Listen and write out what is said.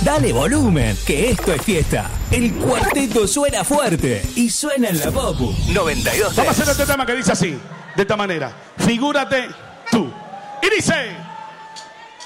Dale volumen, que esto es fiesta. El cuarteto suena fuerte y suena en la Popu 92. Vamos a hacer este tema que dice así, de esta manera. Figúrate tú. Y dice...